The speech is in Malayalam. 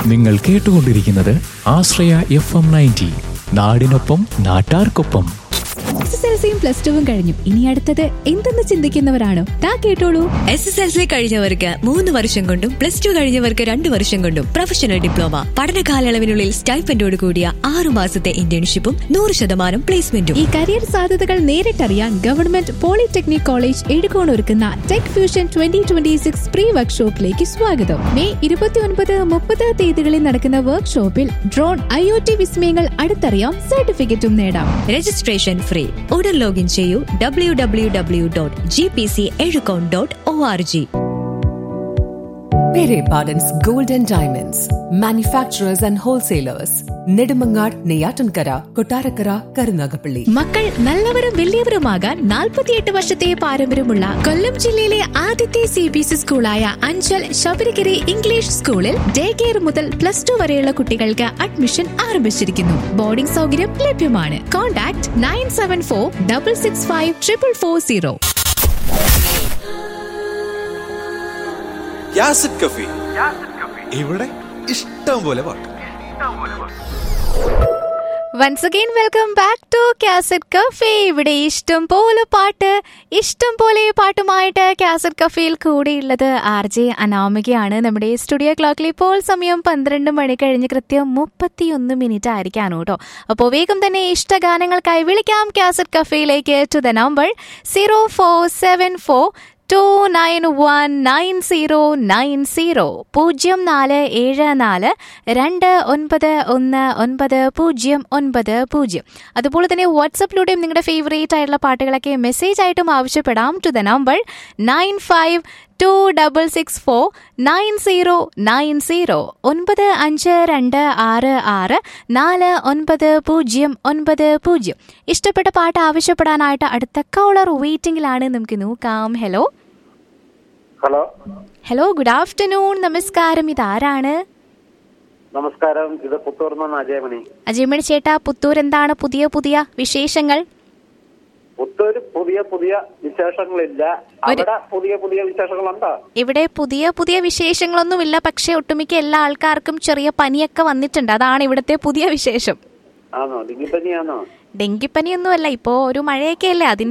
നിങ്ങൾ കേട്ടുകൊണ്ടിരിക്കുന്നത് ആശ്രയ FM 90, നാടിനൊപ്പം നാട്ടാർക്കൊപ്പം. SSLCയും +2 കഴിഞ്ഞു. ഇനി അടുത്തത് എന്തെന്ന് ചിന്തിക്കുന്നവരാണോ? താ കേട്ടോളൂ. SSLC കഴിഞ്ഞവർക്ക് 3 വർഷം കൊണ്ടും +2 കഴിഞ്ഞവർക്ക് 2 വർഷം കൊണ്ടും പ്രൊഫഷണൽ ഡിപ്ലോമ, പഠന കാലയളവിനുള്ളിൽ സ്റ്റൈപ്പൻഡോട് കൂടിയ 6 മാസത്തെ ഇന്റേൺഷിപ്പും 100% പ്ലേസ്മെന്റും. ഈ കരിയർ സാധ്യതകൾ നേരിട്ടറിയാൻ ഗവൺമെന്റ് പോളിടെക്നിക് കോളേജ് എഴുകോൺ ഒരുക്കുന്ന ടെക് ഫ്യൂഷൻ 2026 പ്രീ വർക്ക്ഷോപ്പിലേക്ക് സ്വാഗതം. മെയ് 29-30 തീയതികളിൽ നടക്കുന്ന വർക്ക്ഷോപ്പിൽ ഡ്രോൺ, IoT വിസ്മയങ്ങൾ അടുത്തറിയാം, സർട്ടിഫിക്കറ്റും നേടാം. Registration free. ഉടൻ ലോഗിൻ ചെയ്യൂ www.gpceducon.org. Pere Pardon's Gold and Diamonds, manufacturers and wholesalers. Nedumangad, Neyyattinkara, Kottarakkara, Karunagappally. മക്കൾ നല്ലവരും വലിയവരുമാകാൻ 48 വർഷത്തെ പാരമ്പര്യമുള്ള കൊല്ലം ജില്ലയിലെ ആദ്യത്തെ CBSE സ്കൂളായ അഞ്ചൽ ശബരിഗിരി ഇംഗ്ലീഷ് സ്കൂളിൽ ഡേ കെയർ മുതൽ +2 വരെയുള്ള കുട്ടികൾക്ക് അഡ്മിഷൻ ആരംഭിച്ചിരിക്കുന്നു. ബോർഡിംഗ് സൗകര്യം ലഭ്യമാണ്. കോൺടാക്ട് 9746654440. യാസിഡ് കഫേ, ഇവിടെ ഇഷ്ടം പോലെ പാട്ട്. Once again, welcome back to cassette cafe. ഇവിടെ ഇഷ്ടം പോലെ പാട്ട്, ഇഷ്ടം പോലെ പാട്ടുമായിട്ട് കാസറ്റ് കഫേയിൽ കൂടെയുള്ളത് RJ അനാമികയാണ്. നമ്മുടെ സ്റ്റുഡിയോ ക്ലോക്കിൽ ഇപ്പോൾ സമയം 12 മണി കഴിഞ്ഞ് കൃത്യം 31 മിനിറ്റ് ആയിരിക്കാണ് കേട്ടോ. അപ്പോൾ വേഗം തന്നെ ഇഷ്ടഗാനങ്ങൾക്കായി വിളിക്കാം കാസറ്റ് കഫേയിലേക്ക്. To the number 0474291990 0474291990. അതുപോലെ തന്നെ വാട്സപ്പിലൂടെയും നിങ്ങളുടെ ഫേവറേറ്റ് ആയിട്ടുള്ള പാട്ടുകളൊക്കെ മെസ്സേജ് ആയിട്ടും ആവശ്യപ്പെടാം. To the number 9526699090 9526649990. ഇഷ്ടപ്പെട്ട പാട്ട് ആവശ്യപ്പെടാനായിട്ട് അടുത്ത കോളർ വെയിറ്റിംഗിലാണ്. നമുക്ക് നോക്കാം. Hello hello, good afternoon. നമസ്കാരം, ഇതാരാണ്? നമസ്കാരം, ഇത് പുത്തൂർ അജയമണി. അജയമണി ചേട്ടാ, പുത്തൂർ എന്താണ് പുതിയ പുതിയ വിശേഷങ്ങൾ? പുത്തൂർ പുതിയ പുതിയ വിശേഷങ്ങളില്ല. അവിടെ പുതിയ പുതിയ വിശേഷങ്ങളുണ്ടോ? ഇവിടെ പുതിയ പുതിയ വിശേഷങ്ങളൊന്നുമില്ല. പക്ഷെ ഒട്ടുമിക്ക എല്ലാ ആൾക്കാർക്കും ചെറിയ പനിയൊക്കെ വന്നിട്ടുണ്ട്. അതാണ് ഇവിടുത്തെ പുതിയ വിശേഷം. ആണോ? ഡെങ്കിപ്പനിയാണോ? ഡെങ്കിപ്പനിയൊന്നുമല്ല, ഇപ്പോ ഒരു മഴയൊക്കെ അല്ലേ, അതിന്റെ